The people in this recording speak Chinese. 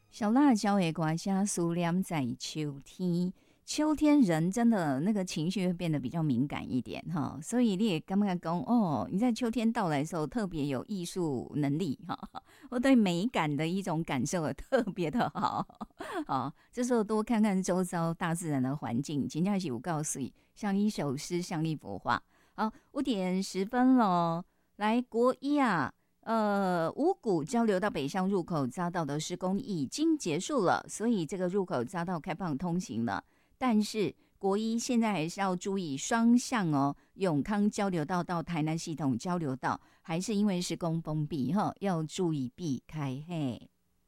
小辣椒的歌声思念在秋天，秋天人真的那个情绪会变得比较敏感一点哈，所以你也刚刚讲哦，你在秋天到来的时候特别有艺术能力哈，我对美感的一种感受也特别的好。好，这时候多看看周遭大自然的环境，真正是有告诉你，像一首诗，像一幅画。好，5:10了，来国一啊。五股交流到北向入口匝道的施工已经结束了，所以这个入口匝道开放通行了。但是国一现在还是要注意双向哦，永康交流道到台南系统交流道还是因为施工封闭哈，要注意避开嘿。